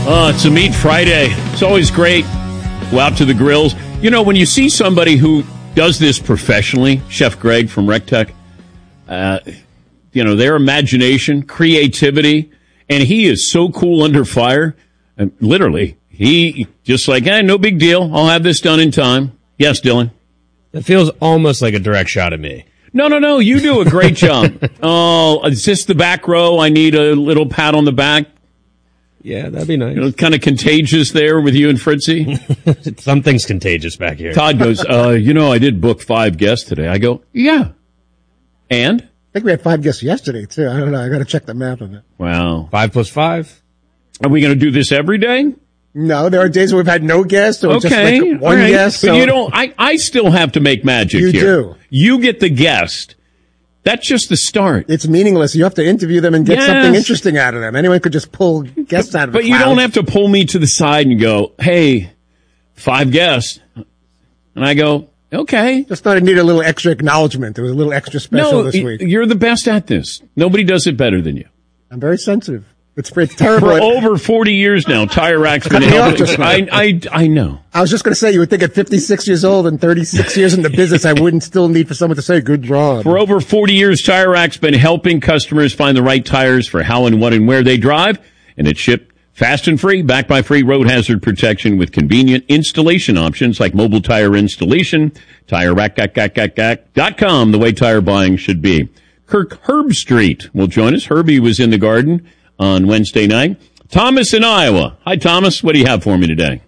Oh, it's a Meat Friday. It's always great. Go out to the grills. You know, when you see somebody who does this professionally, Chef Greg from RecTech, their imagination, creativity, and he is so cool under fire. And literally, he just like, no big deal. I'll have this done in time. Yes, Dylan. It feels almost like a direct shot at me. No. You do a great job. Oh, is this the back row? I need a little pat on the back. Yeah, that'd be nice. Kind of contagious there with you and Fritzy. Something's contagious back here. Todd goes, I did book 5 guests today. I go, yeah. And? I think we had 5 guests yesterday, too. I don't know. I got to check the math on it. Wow. 5 plus 5. Are we going to do this every day? No, there are days where we've had no guests or just like one guest. But you don't, I still have to make magic you here. You do. You get the guest. That's just the start. It's meaningless. You have to interview them and get something interesting out of them. Anyone could just pull guests out of the But you don't have to pull me to the side and go, hey, 5 guests. And I go, okay. Just thought I needed a little extra acknowledgement. There was a little extra special this week. You're the best at this. Nobody does it better than you. I'm very sensitive. It's terrible. For over 40 years now, Tire Rack's been helping. I know. I was just going to say, you would think at 56 years old and 36 years in the business, I wouldn't still need for someone to say, good job. For over 40 years, Tire Rack's been helping customers find the right tires for how and what and where they drive. And it's shipped fast and free, backed by free road hazard protection with convenient installation options like mobile tire installation. TireRack.com, the way tire buying should be. Kirk Herbstreit will join us. Herbie was in the garden on Wednesday night. Thomas in Iowa. Hi, Thomas. What do you have for me today?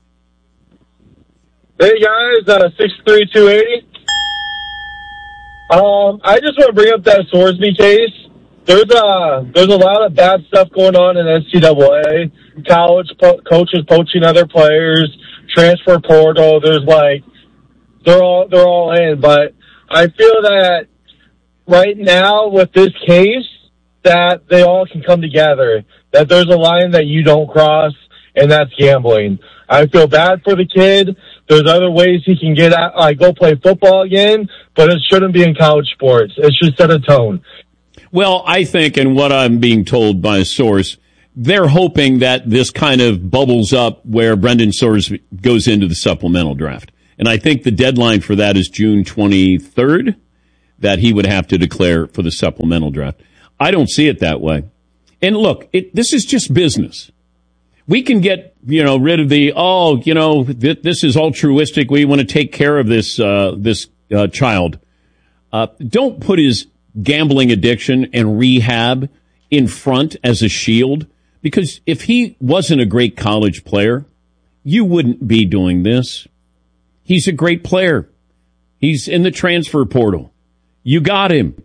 Hey, guys. 63280. I just want to bring up that Sorsby case. There's a lot of bad stuff going on in NCAA. College coaches poaching other players, transfer portal. There's they're all in. But I feel that right now with this case, that they all can come together, that there's a line that you don't cross, and that's gambling. I feel bad for the kid. There's other ways he can get out, go play football again, but it shouldn't be in college sports. It should set a tone. Well, I think, and what I'm being told by a source, they're hoping that this kind of bubbles up where Brendan Sorsby goes into the supplemental draft. And I think the deadline for that is June 23rd, that he would have to declare for the supplemental draft. I don't see it that way. And look, this is just business. We can get, rid of this is altruistic. We want to take care of this child. Don't put his gambling addiction and rehab in front as a shield, because if he wasn't a great college player, you wouldn't be doing this. He's a great player. He's in the transfer portal. You got him.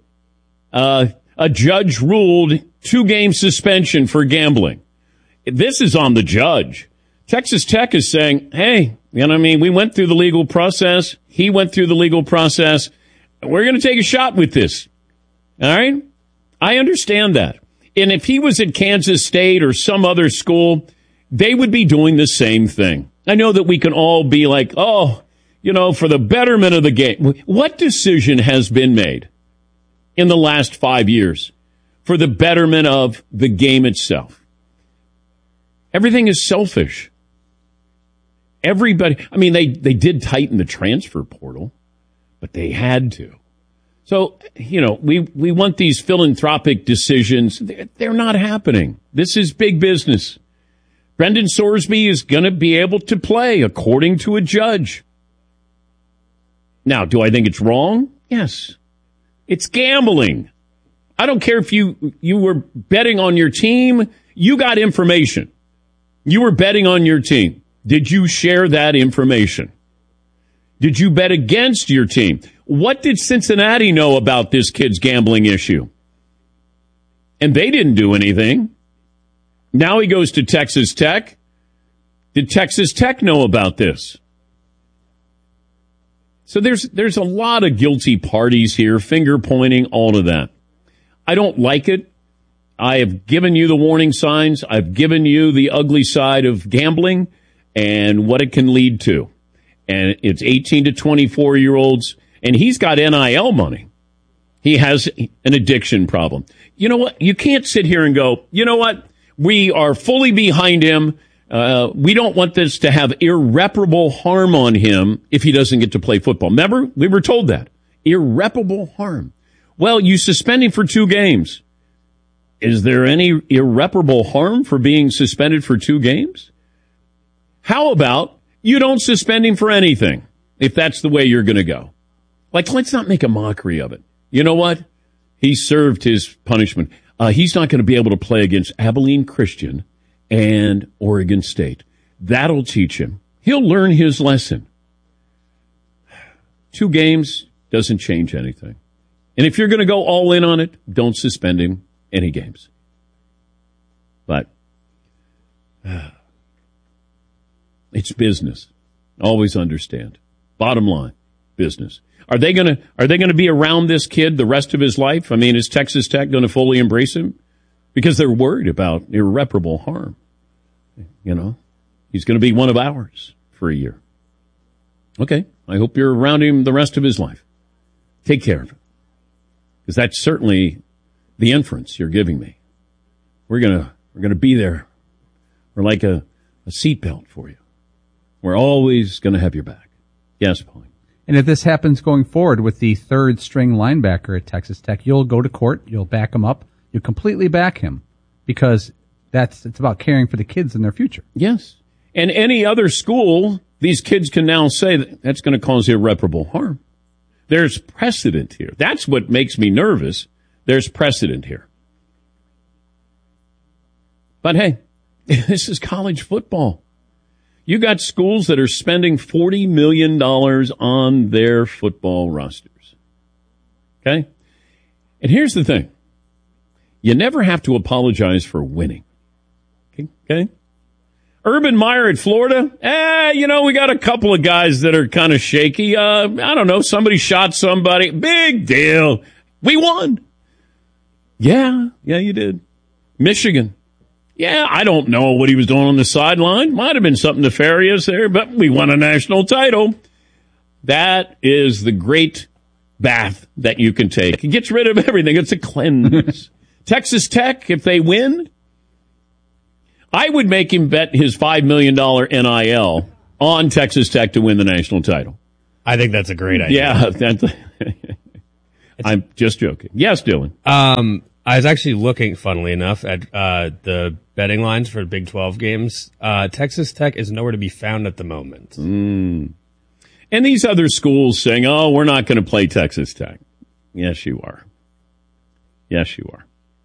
A judge ruled 2-game suspension for gambling. This is on the judge. Texas Tech is saying, hey, we went through the legal process. He went through the legal process. We're going to take a shot with this. All right? I understand that. And if he was at Kansas State or some other school, they would be doing the same thing. I know that we can all be like, for the betterment of the game. What decision has been made in the last 5 years for the betterment of the game itself? Everything is selfish. Everybody, they did tighten the transfer portal, but they had to. So, we want these philanthropic decisions. They're not happening. This is big business. Brendan Sorsby is going to be able to play according to a judge. Now, do I think it's wrong? Yes. It's gambling. I don't care if you were betting on your team. You got information. You were betting on your team. Did you share that information? Did you bet against your team? What did Cincinnati know about this kid's gambling issue? And they didn't do anything. Now he goes to Texas Tech. Did Texas Tech know about this? So there's a lot of guilty parties here, finger pointing, all of that. I don't like it. I have given you the warning signs. I've given you the ugly side of gambling and what it can lead to. And it's 18 to 24-year-olds, and he's got NIL money. He has an addiction problem. You know what? You can't sit here and go, you know what? We are fully behind him. We don't want this to have irreparable harm on him if he doesn't get to play football. Remember, we were told that. Irreparable harm. Well, you suspend him for 2 games. Is there any irreparable harm for being suspended for 2 games? How about you don't suspend him for anything if that's the way you're going to go? Like, let's not make a mockery of it. You know what? He served his punishment. He's not going to be able to play against Abilene Christian and Oregon State. That'll teach him. He'll learn his lesson. 2 games doesn't change anything. And if you're going to go all in on it, don't suspend him any games. But it's business. Always understand. Bottom line, business. Are they going to be around this kid the rest of his life? I mean, is Texas Tech going to fully embrace him? Because they're worried about irreparable harm. You know, he's going to be one of ours for a year. Okay, I hope you're around him the rest of his life. Take care of him. Because that's certainly the inference you're giving me. We're gonna be there. We're like a seatbelt for you. We're always going to have your back. Yes, Pauline. And if this happens going forward with the 3rd string linebacker at Texas Tech, you'll go to court, you'll back him up, you'll completely back him because it's about caring for the kids and their future. Yes. And any other school, these kids can now say that's going to cause irreparable harm. There's precedent here. That's what makes me nervous. There's precedent here. But hey, this is college football. You got schools that are spending $40 million on their football rosters. Okay? And here's the thing. You never have to apologize for winning. Okay? Urban Meyer at Florida. We got a couple of guys that are kind of shaky. I don't know. Somebody shot somebody. Big deal. We won. Yeah, you did. Michigan. Yeah, I don't know what he was doing on the sideline. Might have been something nefarious there, but we won a national title. That is the great bath that you can take. It gets rid of everything. It's a cleanse. Texas Tech, if they win, I would make him bet his $5 million NIL on Texas Tech to win the national title. I think that's a great idea. Yeah, I'm just joking. Yes, Dylan. I was actually looking, funnily enough, at the betting lines for Big 12 games. Texas Tech is nowhere to be found at the moment. And these other schools saying, oh, we're not going to play Texas Tech. Yes, you are. Yes, you are.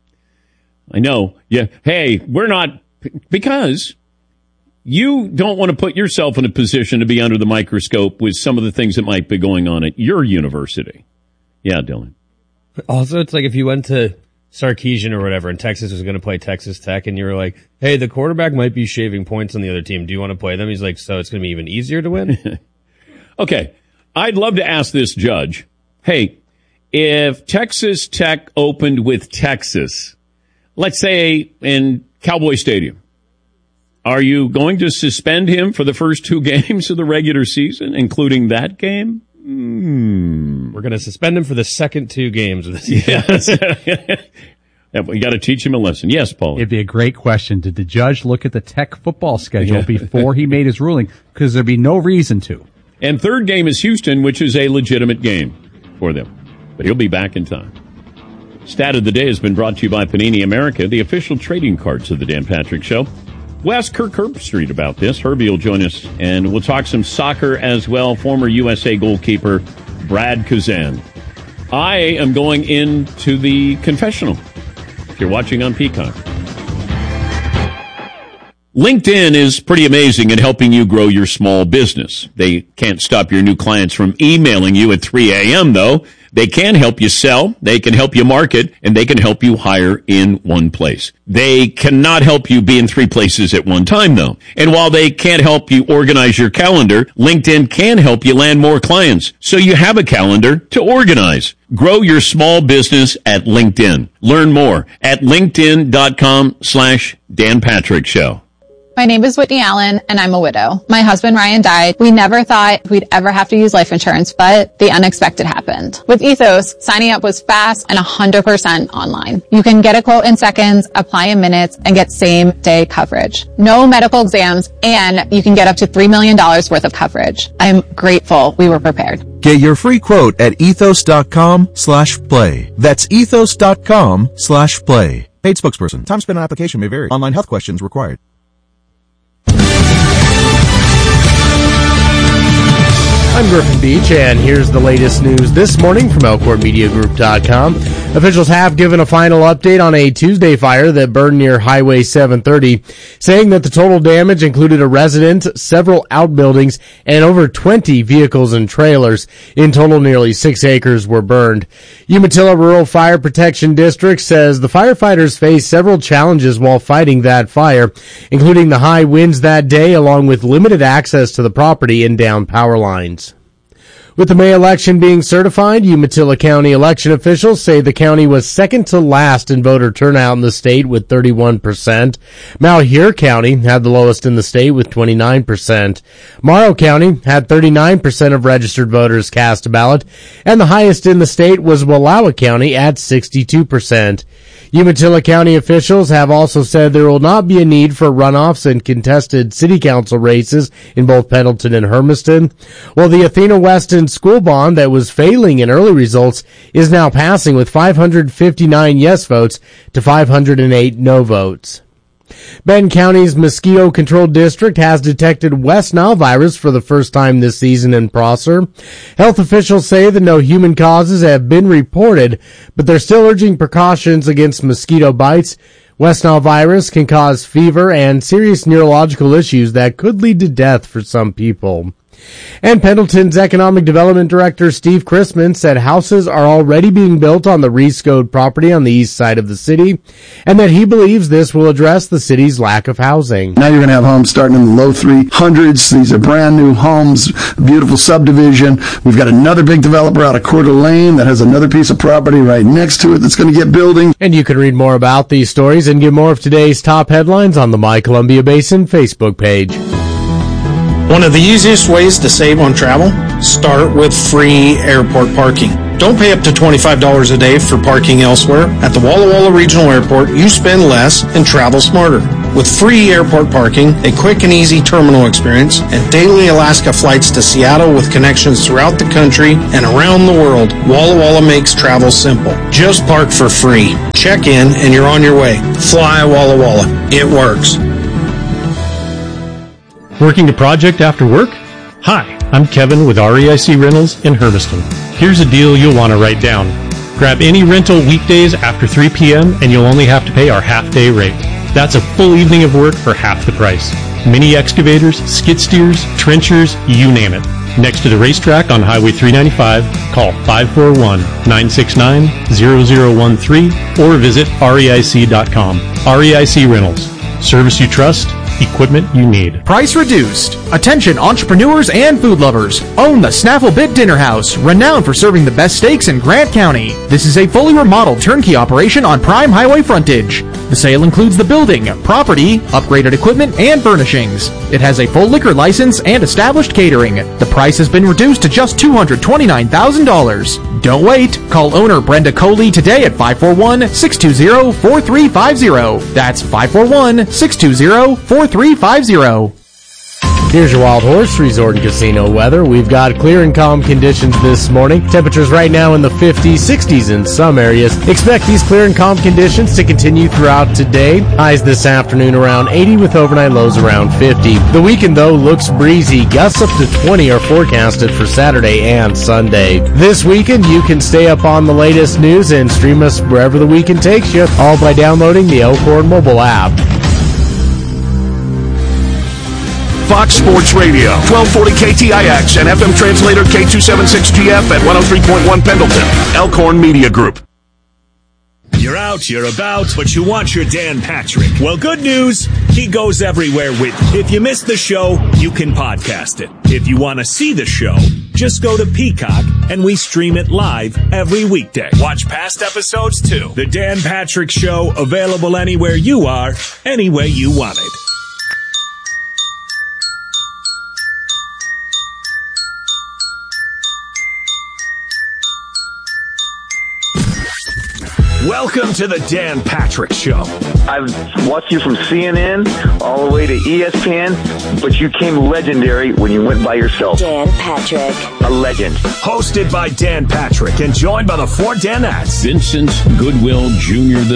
I know. Yeah. Hey, we're not, because you don't want to put yourself in a position to be under the microscope with some of the things that might be going on at your university. Yeah, Dylan. Also, it's like if you went to Sarkeesian or whatever, and Texas was going to play Texas Tech, and you were like, hey, the quarterback might be shaving points on the other team. Do you want to play them? He's like, so it's going to be even easier to win? Okay. I'd love to ask this judge, hey, if Texas Tech opened with Texas, let's say in Cowboy Stadium, are you going to suspend him for the first 2 games of the regular season, including that game? We're going to suspend him for the second 2 games of the season. Yes. We got to teach him a lesson. Yes, Paul. It'd be a great question. Did the judge look at the Tech football schedule before he made his ruling? Because there'd be no reason to. And 3rd game is Houston, which is a legitimate game for them. But he'll be back in time. Stat of the day has been brought to you by Panini America, the official trading cards of the Dan Patrick Show. We'll ask Kirk Herbstreit about this. Herbie will join us, and we'll talk some soccer as well. Former USA goalkeeper Brad Kazan. I am going into the confessional, if you're watching on Peacock. LinkedIn is pretty amazing at helping you grow your small business. They can't stop your new clients from emailing you at 3 a.m., though. They can help you sell, they can help you market, and they can help you hire in one place. They cannot help you be in 3 places at one time, though. And while they can't help you organize your calendar, LinkedIn can help you land more clients, so you have a calendar to organize. Grow your small business at LinkedIn. Learn more at linkedin.com/Dan Patrick Show. My name is Whitney Allen, and I'm a widow. My husband, Ryan, died. We never thought we'd ever have to use life insurance, but the unexpected happened. With Ethos, signing up was fast and 100% online. You can get a quote in seconds, apply in minutes, and get same-day coverage. No medical exams, and you can get up to $3 million worth of coverage. I'm grateful we were prepared. Get your free quote at ethos.com/play. That's ethos.com/play. Paid spokesperson. Time spent on application may vary. Online health questions required. I'm Griffin Beach, and here's the latest news this morning from ElcortMediaGroup.com. Officials have given a final update on a Tuesday fire that burned near Highway 730, saying that the total damage included a residence, several outbuildings, and over 20 vehicles and trailers. In total, nearly 6 acres were burned. Umatilla Rural Fire Protection District says the firefighters faced several challenges while fighting that fire, including the high winds that day, along with limited access to the property and down power lines. With the May election being certified, Umatilla County election officials say the county was second to last in voter turnout in the state with 31%. Malheur County had the lowest in the state with 29%. Morrow County had 39% of registered voters cast a ballot, and the highest in the state was Wallowa County at 62%. Umatilla County officials have also said there will not be a need for runoffs in contested city council races in both Pendleton and Hermiston, while the Athena Weston school bond that was failing in early results is now passing with 559 yes votes to 508 no votes. Benton County's Mosquito Control District has detected West Nile virus for the first time this season in Prosser. Health officials say that no human causes have been reported, but they're still urging precautions against mosquito bites. West Nile virus can cause fever and serious neurological issues that could lead to death for some people. And Pendleton's Economic Development Director Steve Chrisman said houses are already being built on the Rescode property on the east side of the city, and that he believes this will address the city's lack of housing. Now you're going to have homes starting in the low 300s. These are brand new homes, beautiful subdivision. We've got another big developer out of Coeur d'Alene that has another piece of property right next to it that's going to get building. And you can read more about these stories and get more of today's top headlines on the My Columbia Basin Facebook page. One of the easiest ways to save on travel? Start with free airport parking. Don't pay up to $25 a day for parking elsewhere. At the Walla Walla Regional Airport, you spend less and travel smarter. With free airport parking, a quick and easy terminal experience, and daily Alaska flights to Seattle with connections throughout the country and around the world, Walla Walla makes travel simple. Just park for free. Check in and you're on your way. Fly Walla Walla. It works. Working a project after work? Hi, I'm Kevin with REIC Rentals in Hermiston. Here's a deal you'll want to write down. Grab any rental weekdays after 3 p.m. and you'll only have to pay our half-day rate. That's a full evening of work for half the price. Mini excavators, skid steers, trenchers, you name it. Next to the racetrack on Highway 395, call 541-969-0013 or visit REIC.com. REIC Rentals. Service you trust, equipment you need. Price reduced. Attention entrepreneurs and food lovers. Own the Snaffle Bit Dinner House, renowned for serving the best steaks in Grant County. This is a fully remodeled turnkey operation on prime highway frontage. The sale includes the building, property, upgraded equipment, and furnishings. It has a full liquor license and established catering. The price has been reduced to just $229,000. Don't wait. Call owner Brenda Coley today at 541-620-4350. That's 541-620-4350. Here's your Wild Horse Resort and Casino weather. We've got clear and calm conditions this morning. Temperatures right now in the 50s, 60s in some areas. Expect these clear and calm conditions to continue throughout today. Highs this afternoon around 80 with overnight lows around 50. The weekend, though, looks breezy. Gusts up to 20 are forecasted for Saturday and Sunday. This weekend, you can stay up on the latest news and stream us wherever the weekend takes you, all by downloading the Elkhorn mobile app. Fox Sports Radio, 1240 KTIX and FM translator K276GF at 103.1 Pendleton. Elkhorn Media Group. You're out, you're about, but you want your Dan Patrick. Well, good news, he goes everywhere with you. If you missed the show, you can podcast it. If you want to see the show, just go to Peacock and we stream it live every weekday. Watch past episodes too. The Dan Patrick Show, available anywhere you are, any way you want it. Welcome to the Dan Patrick Show. I've watched you from CNN all the way to ESPN, but you came legendary when you went by yourself. Dan Patrick. A legend. Hosted by Dan Patrick and joined by the 4 Danettes. Vincent Goodwill Jr.